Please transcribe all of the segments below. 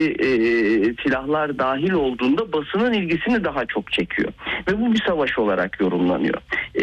silahlar dahil olduğunda basının ilgisini daha çok çekiyor ve bu bir savaş olarak yorumlanıyor.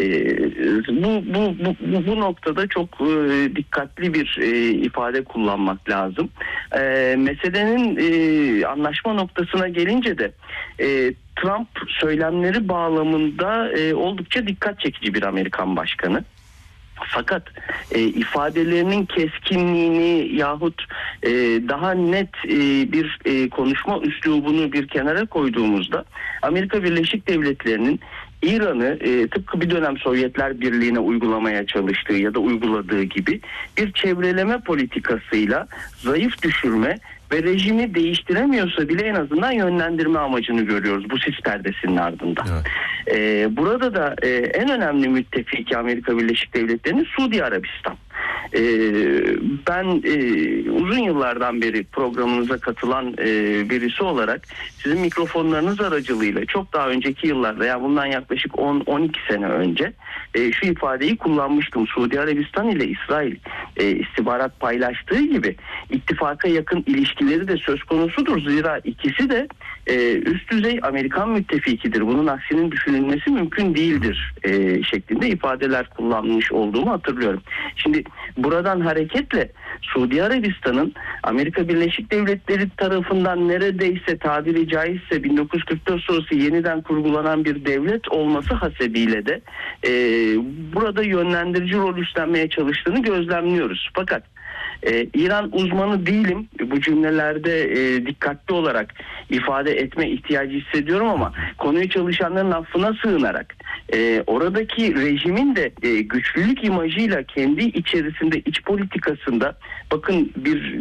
Bu noktada çok dikkatli bir ifade kullanmak lazım. Meselenin anlaşma noktasına gelince de Trump söylemleri bağlamında oldukça dikkat çekici bir Amerikan başkanı. Fakat ifadelerinin keskinliğini yahut daha net bir konuşma üslubunu bir kenara koyduğumuzda Amerika Birleşik Devletleri'nin İran'ı tıpkı bir dönem Sovyetler Birliği'ne uygulamaya çalıştığı ya da uyguladığı gibi bir çevreleme politikasıyla zayıf düşürme ve rejimi değiştiremiyorsa bile en azından yönlendirme amacını görüyoruz bu sis perdesinin ardında. Evet. Burada da en önemli müttefiki Amerika Birleşik Devletleri'nin Suudi Arabistan. Ben uzun yıllardan beri programınıza katılan birisi olarak sizin mikrofonlarınız aracılığıyla çok daha önceki yıllarda, yani bundan yaklaşık 10-12 sene önce şu ifadeyi kullanmıştım. Suudi Arabistan ile İsrail istihbarat paylaştığı gibi ittifaka yakın ilişkileri de söz konusudur. Zira ikisi de üst düzey Amerikan müttefikidir. Bunun aksinin düşünülmesi mümkün değildir şeklinde ifadeler kullanmış olduğumu hatırlıyorum. Şimdi buradan hareketle Suudi Arabistan'ın Amerika Birleşik Devletleri tarafından neredeyse tabiri caizse 1944 sonrası yeniden kurgulanan bir devlet olması hasebiyle de burada yönlendirici rol üstlenmeye çalıştığını gözlemliyoruz. Fakat İran uzmanı değilim. Bu cümlelerde dikkatli olarak ifade etme ihtiyacı hissediyorum ama konuyu çalışanların affına sığınarak oradaki rejimin de güçlülük imajıyla kendi içerisinde iç politikasında bakın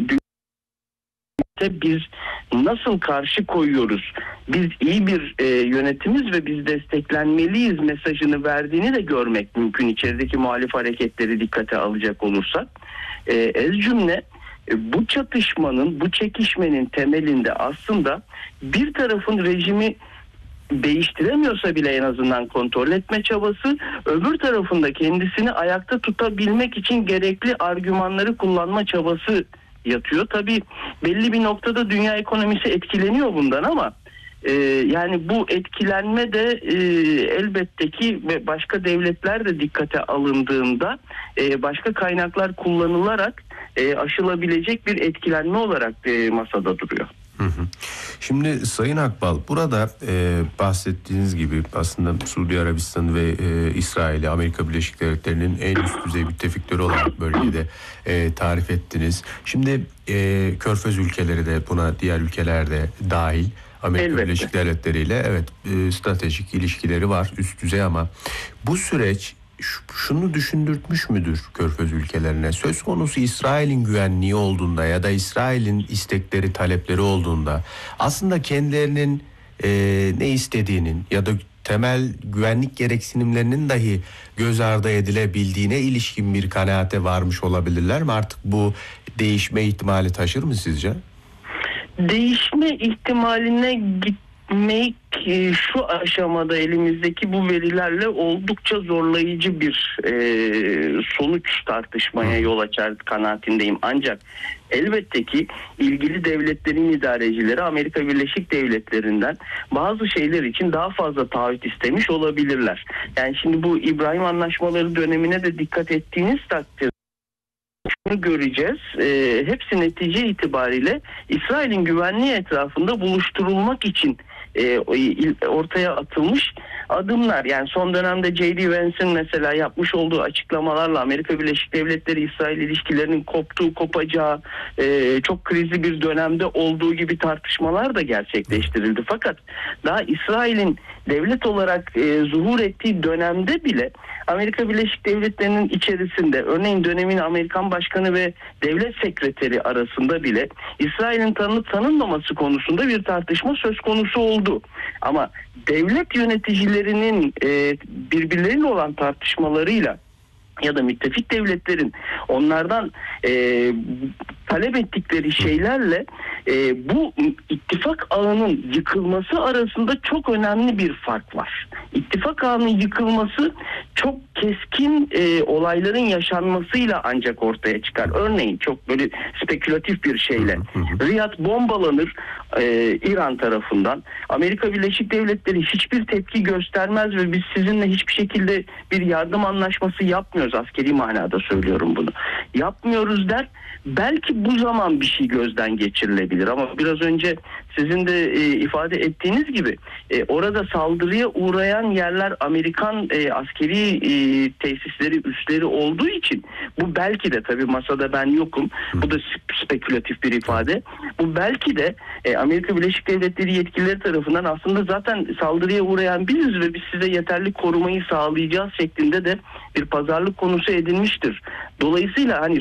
biz nasıl karşı koyuyoruz? Biz iyi bir yönetimiz ve biz desteklenmeliyiz mesajını verdiğini de görmek mümkün içerideki muhalif hareketleri dikkate alacak olursak. Ez cümle bu çatışmanın, bu çekişmenin temelinde aslında bir tarafın rejimi değiştiremiyorsa bile en azından kontrol etme çabası, öbür tarafında kendisini ayakta tutabilmek için gerekli argümanları kullanma çabası yatıyor. Tabii belli bir noktada dünya ekonomisi etkileniyor bundan ama yani bu etkilenme de elbette ki başka devletler de dikkate alındığında başka kaynaklar kullanılarak aşılabilecek bir etkilenme olarak masada duruyor. Şimdi Sayın Akbal, burada bahsettiğiniz gibi aslında Suudi Arabistan ve İsrail'i Amerika Birleşik Devletleri'nin en üst düzey müttefikleri olarak bölgede tarif ettiniz. Şimdi Körfez ülkeleri de buna, diğer ülkeler de dahil. Amerika Elbette. Birleşik Devletleri ile stratejik ilişkileri var, üst düzey, ama bu süreç şunu düşündürtmüş müdür Körfez ülkelerine? Söz konusu İsrail'in güvenliği olduğunda ya da İsrail'in istekleri, talepleri olduğunda aslında kendilerinin ne istediğinin ya da temel güvenlik gereksinimlerinin dahi göz ardı edilebildiğine ilişkin bir kanaate varmış olabilirler mi? Artık bu değişme ihtimali taşır mı sizce? Değişme ihtimaline gitmek şu aşamada elimizdeki bu verilerle oldukça zorlayıcı bir sonuç tartışmaya yol açar kanaatindeyim. Ancak elbette ki ilgili devletlerin idarecileri Amerika Birleşik Devletleri'nden bazı şeyler için daha fazla taahhüt istemiş olabilirler. Yani şimdi bu İbrahim Anlaşmaları dönemine de dikkat ettiğiniz takdirde şunu göreceğiz. Hepsi netice itibariyle İsrail'in güvenliği etrafında buluşturulmak için ortaya atılmış adımlar. Yani son dönemde J.D. Vance'in mesela yapmış olduğu açıklamalarla Amerika Birleşik Devletleri İsrail ilişkilerinin kopacağı çok krizli bir dönemde olduğu gibi tartışmalar da gerçekleştirildi. Fakat daha İsrail'in devlet olarak zuhur ettiği dönemde bile Amerika Birleşik Devletleri'nin içerisinde, örneğin dönemin Amerikan Başkanı ve Devlet Sekreteri arasında bile İsrail'in tanınıp tanınmaması konusunda bir tartışma söz konusu oldu. Ama devlet yöneticilerinin birbirleriyle olan tartışmalarıyla ya da müttefik devletlerin onlardan talep ettikleri şeylerle bu ittifak ağının yıkılması arasında çok önemli bir fark var. İttifak ağının yıkılması çok keskin olayların yaşanmasıyla ancak ortaya çıkar. Örneğin çok böyle spekülatif bir şeyle Riyad bombalanır İran tarafından. Amerika Birleşik Devletleri hiçbir tepki göstermez ve biz sizinle hiçbir şekilde bir yardım anlaşması yapmıyoruz. Askeri manada söylüyorum bunu. Yapmıyoruz der. Belki bu zaman bir şey gözden geçirilebilir ama biraz önce sizin de ifade ettiğiniz gibi orada saldırıya uğrayan yerler Amerikan askeri tesisleri, üsleri olduğu için bu belki de, tabii masada ben yokum, bu da spekülatif bir ifade, bu belki de Amerika Birleşik Devletleri yetkilileri tarafından aslında zaten saldırıya uğrayan biziz ve biz size yeterli korumayı sağlayacağız şeklinde de bir pazarlık konusu edilmiştir. Dolayısıyla hani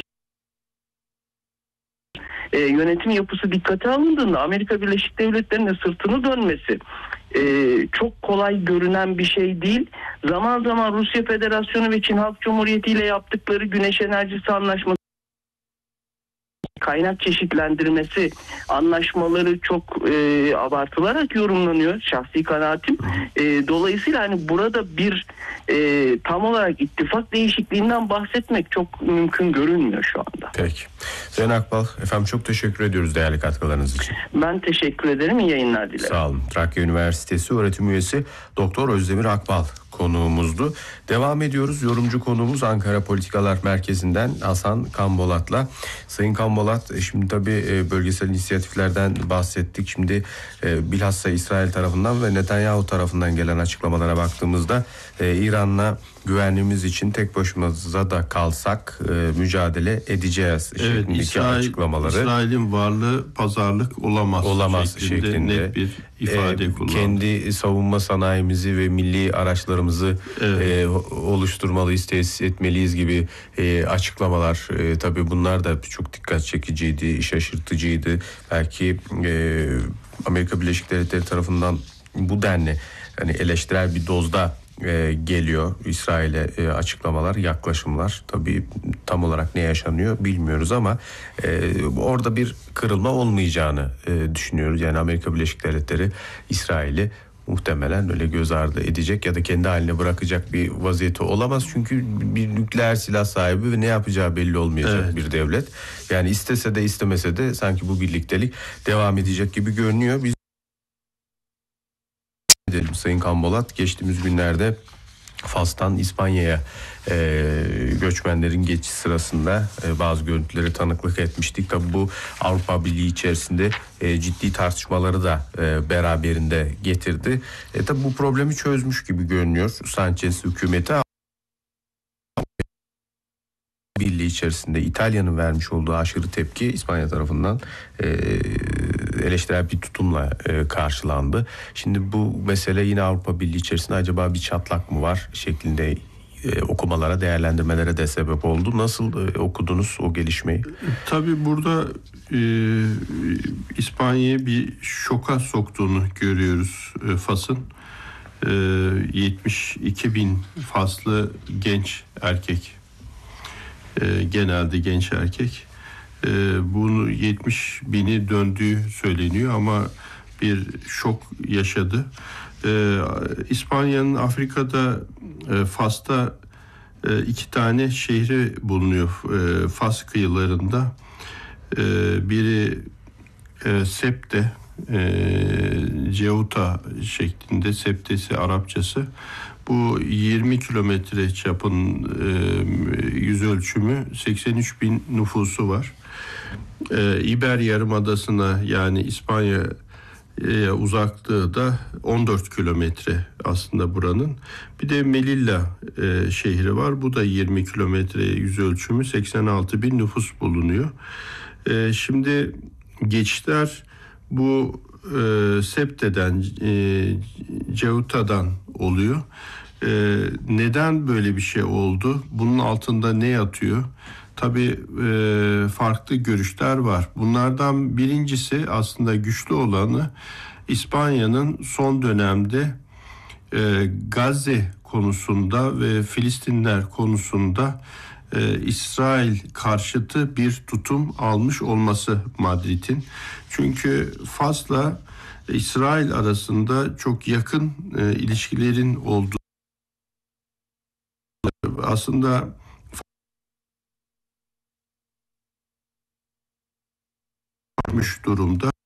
yönetim yapısı dikkate alındığında Amerika Birleşik Devletleri'ne sırtını dönmesi çok kolay görünen bir şey değil. Zaman zaman Rusya Federasyonu ve Çin Halk Cumhuriyeti ile yaptıkları güneş enerjisi anlaşması, kaynak çeşitlendirmesi anlaşmaları çok abartılarak yorumlanıyor şahsi kanaatim. Dolayısıyla hani burada bir tam olarak ittifak değişikliğinden bahsetmek çok mümkün görünmüyor şu anda. Peki. Sayın Akbal, efendim çok teşekkür ediyoruz değerli katkılarınız için. Ben teşekkür ederim. İyi yayınlar dilerim. Sağ olun. Trakya Üniversitesi öğretim üyesi Doktor Özdemir Akbal konuğumuzdu. Devam ediyoruz. Yorumcu konuğumuz Ankara Politikalar Merkezi'nden Hasan Kambolat'la. Sayın Kambolat, şimdi tabii bölgesel inisiyatiflerden bahsettik. Şimdi bilhassa İsrail tarafından ve Netanyahu tarafından gelen açıklamalara baktığımızda İran'la güvenliğimiz için tek başımıza da kalsak mücadele edeceğiz şeklindeki açıklamaları. İsrail'in varlığı pazarlık olamaz şeklinde net bir ifade kullandı. Kendi savunma sanayimizi ve milli araçlarımızı oluşturmalıyız, tesis etmeliyiz gibi açıklamalar. Tabii bunlar da çok dikkat çekiciydi, şaşırtıcıydı. Belki Amerika Birleşik Devletleri tarafından bu denli hani eleştirel bir dozda geliyor İsrail'e açıklamalar, yaklaşımlar. Tabii tam olarak ne yaşanıyor bilmiyoruz ama orada bir kırılma olmayacağını düşünüyoruz. Yani Amerika Birleşik Devletleri İsrail'i muhtemelen öyle göz ardı edecek ya da kendi haline bırakacak bir vaziyeti olamaz. Çünkü bir nükleer silah sahibi ve ne yapacağı belli olmayacak bir devlet. Yani istese de istemese de sanki bu birliktelik devam edecek gibi görünüyor. Biz edelim Sayın Kambolat, geçtiğimiz günlerde Fas'tan İspanya'ya göçmenlerin geçiş sırasında bazı görüntüleri tanıklık etmiştik. Tabii bu Avrupa Birliği içerisinde ciddi tartışmaları da beraberinde getirdi. Tabii bu problemi çözmüş gibi görünüyor Sanchez hükümeti. Birliği içerisinde İtalya'nın vermiş olduğu aşırı tepki İspanya tarafından eleştirel bir tutumla karşılandı. Şimdi bu mesele yine Avrupa Birliği içerisinde acaba bir çatlak mı var şeklinde okumalara, değerlendirmelere de sebep oldu. Nasıl okudunuz o gelişmeyi? Tabii burada İspanya'yı bir şoka soktuğunu görüyoruz Fas'ın. 72 bin Faslı genç erkek, genelde genç erkek, bunu 70 bini döndüğü söyleniyor ama bir şok yaşadı. İspanya'nın Afrika'da Fas'ta 2 tane şehri bulunuyor Fas kıyılarında. Biri Septe, Ceuta şeklinde, Septesi Arapçası. Bu 20 kilometre çapın yüz ölçümü, 83 bin nüfusu var. İber Yarımadası'na, yani İspanya'ya uzaklığı da 14 kilometre aslında buranın. Bir de Melilla şehri var. Bu da 20 kilometre yüz ölçümü, 86 bin nüfus bulunuyor. Şimdi geçişler bu Septe'den, Ceuta'dan oluyor. Neden böyle bir şey oldu? Bunun altında ne yatıyor? Tabii farklı görüşler var. Bunlardan birincisi, aslında güçlü olanı, İspanya'nın son dönemde Gazze konusunda ve Filistinler konusunda İsrail karşıtı bir tutum almış olması Madrid'in. Çünkü Fas'la İsrail arasında çok yakın ilişkilerin olduğu aslında durumda.